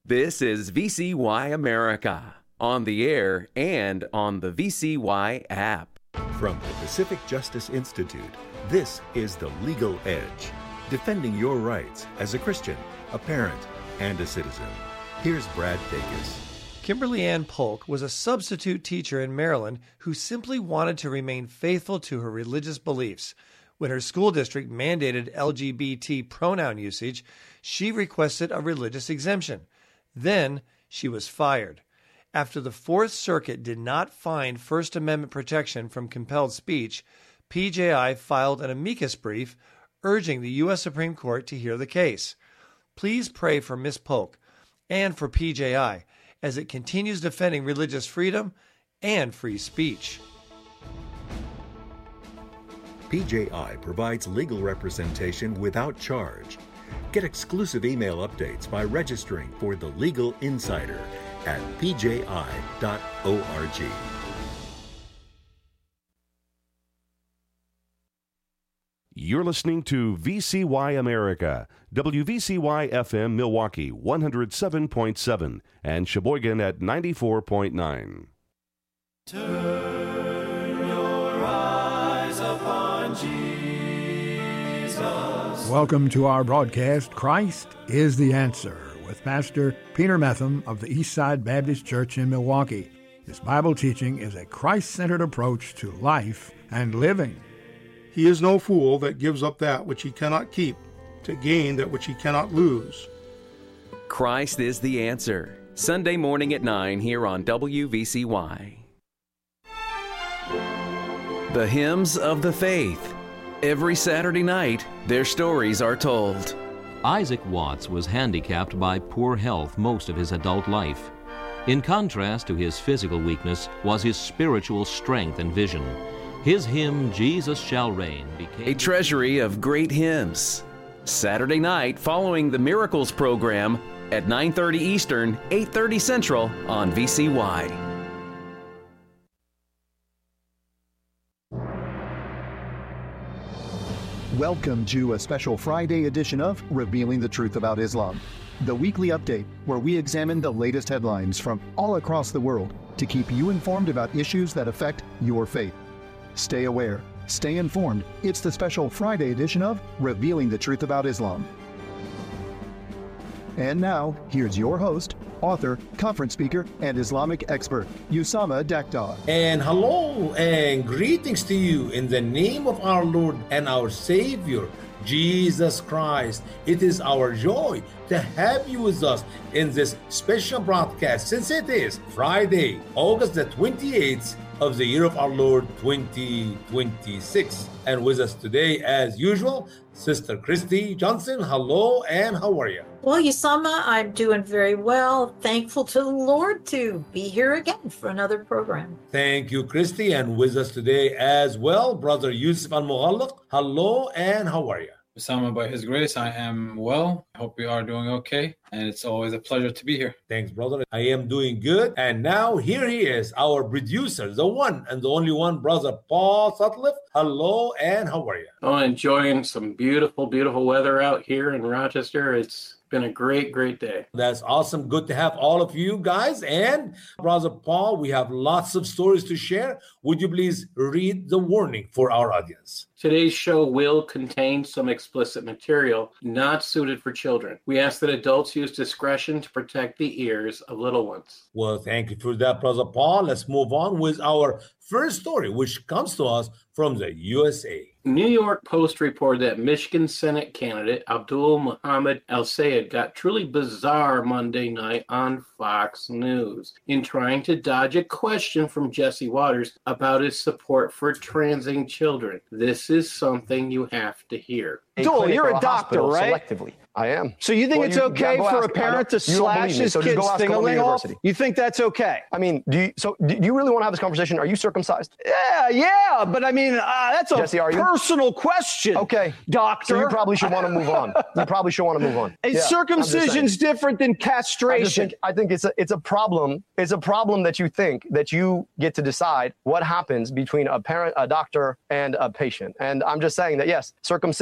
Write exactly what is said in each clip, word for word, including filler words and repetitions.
This is V C Y America, on the air and on the V C Y app. From the Pacific Justice Institute, this is The Legal Edge, defending your rights as a Christian, a parent, and a citizen. Here's Brad Dacus. Kimberly Ann Polk was a substitute teacher in Maryland who simply wanted to remain faithful to her religious beliefs. When her school district mandated L G B T pronoun usage, she requested a religious exemption. Then she was fired. After the Fourth Circuit did not find First Amendment protection from compelled speech, P J I filed an amicus brief urging the U S Supreme Court to hear the case. Please pray for Miz Polk and for P J I as it continues defending religious freedom and free speech. P J I provides legal representation without charge. Get exclusive email updates by registering for The Legal Insider at p j i dot org. You're listening to V C Y America, W V C Y F M Milwaukee one oh seven point seven and Sheboygan at ninety-four point nine. Turn your eyes upon Jesus. Welcome to our broadcast, Christ is the Answer, with Pastor Peter Metham of the Eastside Baptist Church in Milwaukee. His Bible teaching is a Christ-centered approach to life and living. He is no fool that gives up that which he cannot keep to gain that which he cannot lose. Christ is the Answer. Sunday morning at nine here on W V C Y. The Hymns of the Faith. Every Saturday night, their stories are told. Isaac Watts was handicapped by poor health most of his adult life. In contrast to his physical weakness was his spiritual strength and vision. His hymn, Jesus Shall Reign, became a treasury of great hymns. Saturday night following the Miracles program at nine thirty Eastern, eight thirty Central on V C Y. Welcome to a special Friday edition of Revealing the Truth About Islam, the weekly update where we examine the latest headlines from all across the world to keep you informed about issues that affect your faith. Stay aware, stay informed. It's the special Friday edition of Revealing the Truth About Islam. And now, here's your host, author, conference speaker, and Islamic expert, Usama Daktar. And hello and greetings to you in the name of our Lord and our Savior, Jesus Christ. It is our joy to have you with us in this special broadcast, since it is Friday, August the twenty-eighth of the year of our Lord twenty twenty-six. And with us today, as usual, Sister Christy Johnson. Hello, and how are you? Well, Usama, I'm doing very well. Thankful to the Lord to be here again for another program. Thank you, Christy. And with us today as well, Brother Yusuf Al-Mughallaq. Hello, and how are you? Usama, by His grace, I am well. I hope you are doing okay. And it's always a pleasure to be here. Thanks, brother. I am doing good. And now here he is, our producer, the one and the only one, Brother Paul Sutcliffe. Hello, and how are you? Oh, enjoying some beautiful, beautiful weather out here in Rochester. It's been a great, great day. That's awesome. Good to have all of you guys. And Brother Paul, we have lots of stories to share. Would you please read the warning for our audience? Today's show will contain some explicit material not suited for children. We ask that adults use discretion to protect the ears of little ones. Well, thank you for that, Brother Paul. Let's move on with our first story, which comes to us from the U S A. New York Post reported that Michigan Senate candidate Abdul Muhammad Al-Sayed got truly bizarre Monday night on Fox News in trying to dodge a question from Jesse Waters about his support for transing children. This is something you have to hear. Abdul, you're a doctor, right? Selectively. I am. So you think well, it's you, okay for a parent to slash his so kid's thing-a-ling off? You think that's okay? I mean, do you, so do you really want to have this conversation? Are you circumcised? Yeah, yeah, but I mean, uh, that's a Jesse, are you? personal question. Okay. Doctor. So you probably should want to move on. You probably should want to move on. Is yeah, circumcision's different than castration? I, just think, I think it's a, it's a problem. It's a problem that you think that you get to decide what happens between a parent, a doctor, and a patient. And I'm just saying that, yes, circumcision is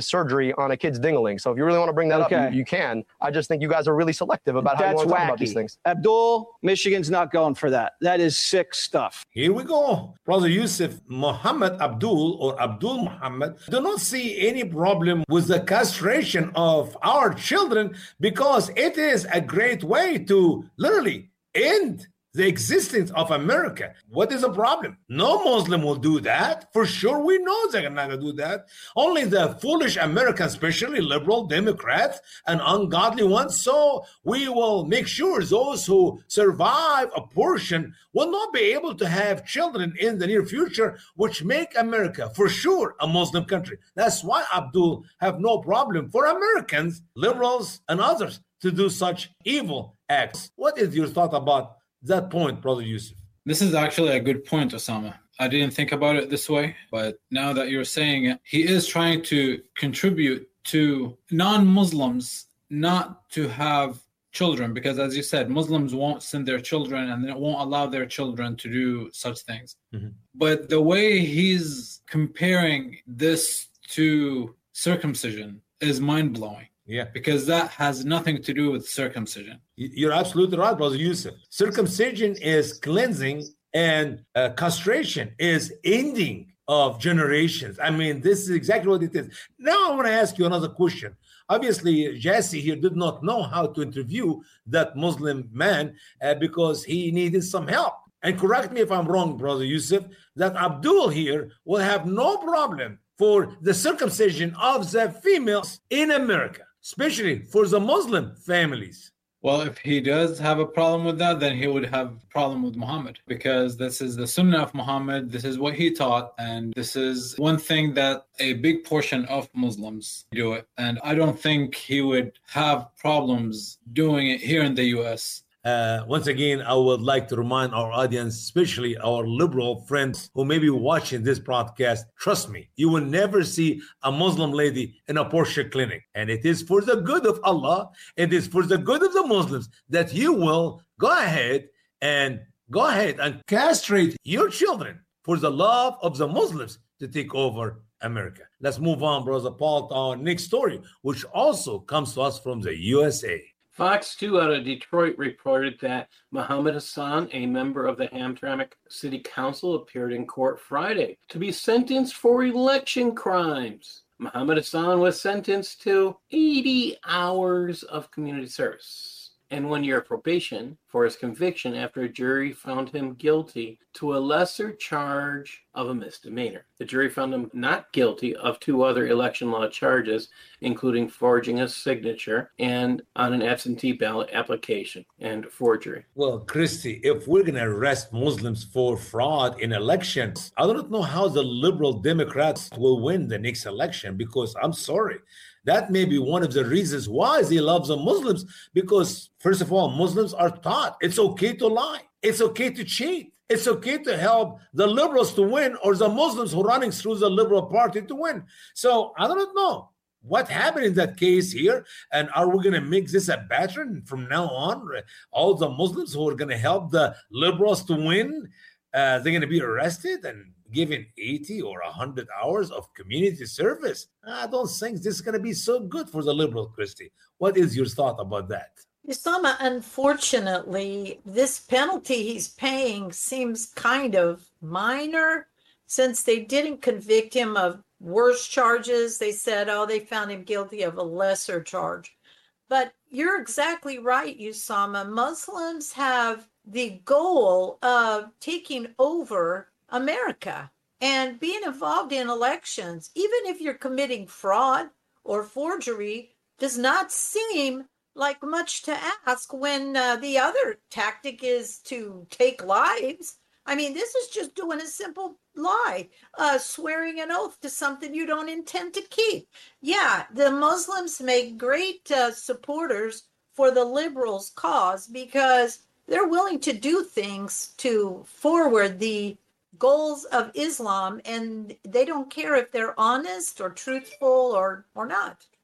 this surgery on a kid's dingling. So if you really want to bring that Okay. up, you, you can. I just think you guys are really selective about how you That's want to talk wacky. about these things. Abdul, Michigan's not going for that. That is sick stuff. Here we go. Brother Yusuf, Muhammad Abdul or Abdul Muhammad do not see any problem with the castration of our children because it is a great way to literally end the existence of America. What is the problem? No Muslim will do that. For sure, we know they're not going to do that. Only the foolish Americans, especially liberal Democrats and ungodly ones. So we will make sure those who survive abortion will not be able to have children in the near future, which make America, for sure, a Muslim country. That's why Abdul have no problem for Americans, liberals, and others to do such evil acts. What is your thought about that point, Brother Yusuf? This is actually a good point, Osama. I didn't think about it this way, but now that you're saying it, he is trying to contribute to non-Muslims not to have children, because as you said, Muslims won't send their children and they won't allow their children to do such things. Mm-hmm. But the way he's comparing this to circumcision is mind-blowing. Yeah. Because that has nothing to do with circumcision. You're absolutely right, Brother Yusuf. Circumcision is cleansing and uh, castration is ending of generations. I mean, this is exactly what it is. Now I want to ask you another question. Obviously, Jesse here did not know how to interview that Muslim man uh, because he needed some help. And correct me if I'm wrong, Brother Yusuf, that Abdul here will have no problem for the circumcision of the females in America, especially for the Muslim families. Well, if he does have a problem with that, then he would have a problem with Muhammad, because this is the Sunnah of Muhammad. This is what he taught. And this is one thing that a big portion of Muslims do it. And I don't think he would have problems doing it here in the U S. Uh, once again, I would like to remind our audience, especially our liberal friends who may be watching this broadcast, trust me, you will never see a Muslim lady in a Porsche clinic. And it is for the good of Allah, it is for the good of the Muslims that you will go ahead and go ahead and castrate your children for the love of the Muslims to take over America. Let's move on, Brother Paul, to our next story, which also comes to us from the U S A. Fox two out of Detroit reported that Muhammad Hassan, a member of the Hamtramck City Council, appeared in court Friday to be sentenced for election crimes. Muhammad Hassan was sentenced to eighty hours of community service and one year of probation for his conviction after a jury found him guilty to a lesser charge of a misdemeanor. The jury found him not guilty of two other election law charges, including forging a signature and on an absentee ballot application and forgery. Well, Christy, if we're going to arrest Muslims for fraud in elections, I don't know how the liberal Democrats will win the next election, because I'm sorry. That may be one of the reasons why they love the Muslims, because, first of all, Muslims are taught it's okay to lie. It's okay to cheat. It's okay to help the liberals to win, or the Muslims who are running through the liberal party to win. So I don't know what happened in that case here. And are we going to make this a pattern from now on? All the Muslims who are going to help the liberals to win, uh, they're going to be arrested and given eighty or one hundred hours of community service. I don't think this is going to be so good for the liberal, Christy. What is your thought about that? Usama, unfortunately, this penalty he's paying seems kind of minor, since they didn't convict him of worse charges. They said, oh, they found him guilty of a lesser charge. But you're exactly right, Usama. Muslims have the goal of taking over America and being involved in elections, even if you're committing fraud or forgery, does not seem like much to ask when uh, the other tactic is to take lives. I mean, this is just doing a simple lie, uh, swearing an oath to something you don't intend to keep. Yeah, the Muslims make great uh, supporters for the liberals' cause, because they're willing to do things to forward the goals of Islam, and they don't care if they're honest or truthful or, or not.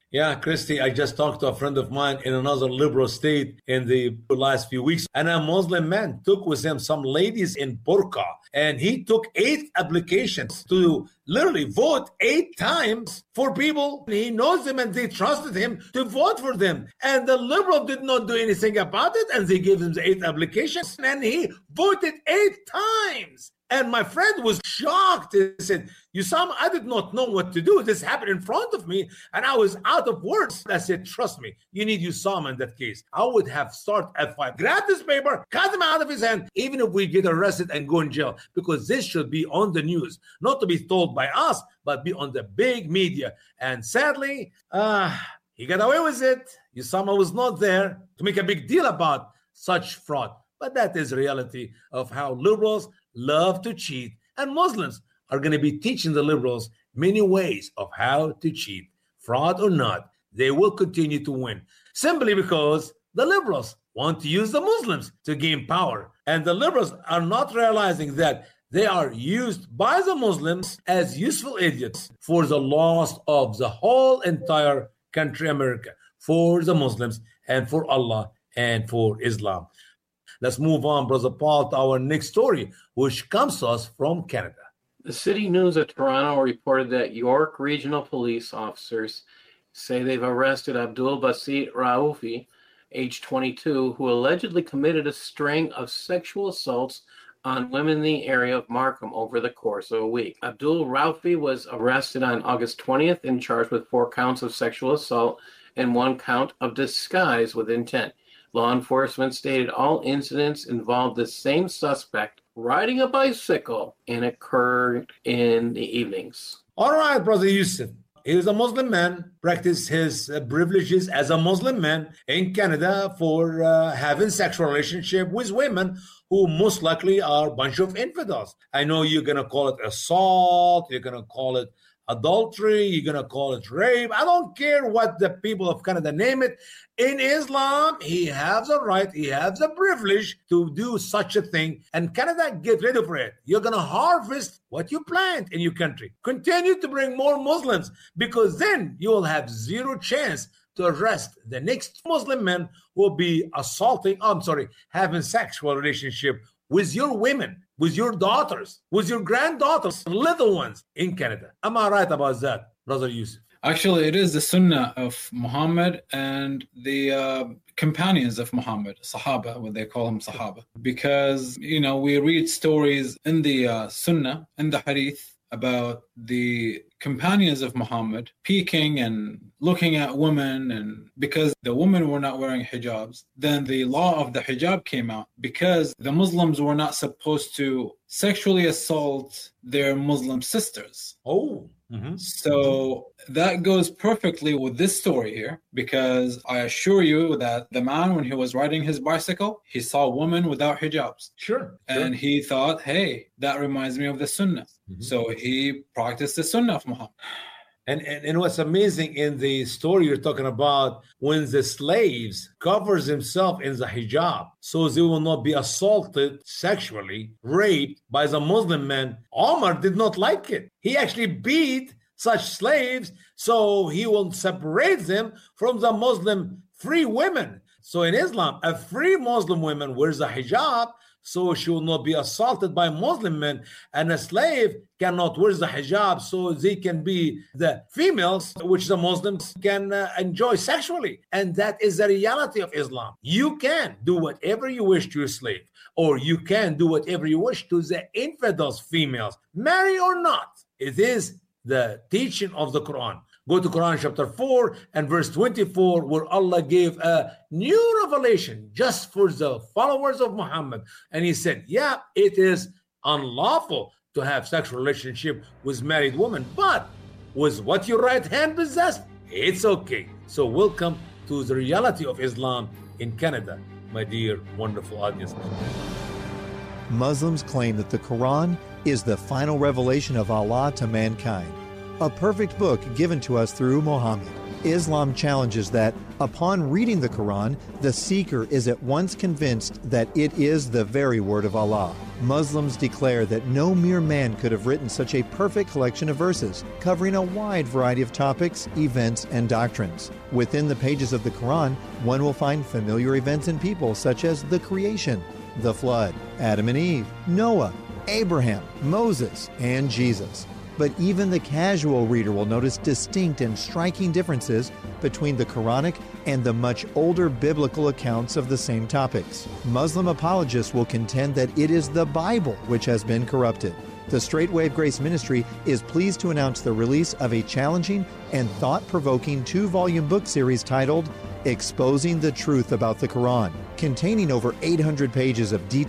Yeah, Christy, I just talked to a friend of mine in another liberal state in the last few weeks, and a Muslim man took with him some ladies in burqa, and he took eight applications to literally vote eight times for people. He knows them and they trusted him to vote for them. And the liberal did not do anything about it, and they gave him the eight applications, and he voted eight times. And my friend was shocked. He said, Usama, I did not know what to do. This happened in front of me, and I was out of words. I said, trust me, you need Usama in that case. I would have started at five. Grab this paper, cut him out of his hand, even if we get arrested and go in jail, because this should be on the news, not to be told by us, but be on the big media. And sadly, uh, he got away with it. Usama was not there to make a big deal about such fraud. But that is reality of how liberals love to cheat, and Muslims are going to be teaching the liberals many ways of how to cheat. Fraud or not, they will continue to win, simply because the liberals want to use the Muslims to gain power, and the liberals are not realizing that they are used by the Muslims as useful idiots for the loss of the whole entire country, America, for the Muslims and for Allah and for Islam. Let's move on, Brother Paul, to our next story, which comes to us from Canada. The City News of Toronto reported that York Regional Police officers say they've arrested Abdul Basit Raufi, age twenty-two, who allegedly committed a string of sexual assaults on women in the area of Markham over the course of a week. Abdul Raufi was arrested on August twentieth and charged with four counts of sexual assault and one count of disguise with intent. Law enforcement stated all incidents involved the same suspect riding a bicycle and occurred in the evenings. All right, Brother Yusuf. He is a Muslim man, practiced his uh, privileges as a Muslim man in Canada for uh, having sexual relationship with women who most likely are a bunch of infidels. I know you're going to call it assault, you're going to call it adultery, you're going to call it rape. I don't care what the people of Canada name it. In Islam, he has a right, he has a privilege to do such a thing. And Canada, get ready for it. You're going to harvest what you plant in your country. Continue to bring more Muslims, because then you will have zero chance to arrest the next Muslim man who will be assaulting, oh, I'm sorry, having sexual relationship with your women, with your daughters, with your granddaughters, little ones in Canada. Am I right about that, Brother Yusuf? Actually, it is the Sunnah of Muhammad and the uh, companions of Muhammad, Sahaba, what they call them Sahaba. Because, you know, we read stories in the uh, Sunnah, in the Hadith, about the companions of Muhammad peeking and looking at women, and because the women were not wearing hijabs, then the law of the hijab came out, because the Muslims were not supposed to sexually assault their Muslim sisters. Oh. Mm-hmm. So that goes perfectly with this story here, because I assure you that the man, when he was riding his bicycle, he saw women without hijabs. Sure. And sure. he thought, hey, that reminds me of the Sunnah. Mm-hmm. So he practiced the Sunnah of Muhammad. And, and and what's amazing in the story you're talking about, when the slaves covers himself in the hijab, so they will not be assaulted sexually, raped by the Muslim men. Omar did not like it. He actually beat such slaves, so he will separate them from the Muslim free women. So in Islam, a free Muslim woman wears a hijab, so she will not be assaulted by Muslim men, and a slave cannot wear the hijab, so they can be the females which the Muslims can uh, enjoy sexually. And that is the reality of Islam. You can do whatever you wish to your slave, or you can do whatever you wish to the infidels females, marry or not. It is the teaching of the Quran. Go to Quran chapter four and verse twenty-four, where Allah gave a new revelation just for the followers of Muhammad. And he said, yeah, it is unlawful to have sexual relationship with married women, but with what your right hand possessed, it's okay. So welcome to the reality of Islam in Canada, my dear, wonderful audience. Muslims claim that the Quran is the final revelation of Allah to mankind. a perfect book given to us through Muhammad. Islam challenges that, upon reading the Quran, the seeker is at once convinced that it is the very word of Allah. Muslims declare that no mere man could have written such a perfect collection of verses, covering a wide variety of topics, events, and doctrines. Within the pages of the Quran, one will find familiar events and people such as the creation, the flood, Adam and Eve, Noah, Abraham, Moses, and Jesus. But even the casual reader will notice distinct and striking differences between the Quranic and the much older biblical accounts of the same topics. Muslim apologists will contend that it is the Bible which has been corrupted. The Straight Wave Grace Ministry is pleased to announce the release of a challenging and thought-provoking two-volume book series titled Exposing the Truth About the Quran, containing over eight hundred pages of detailed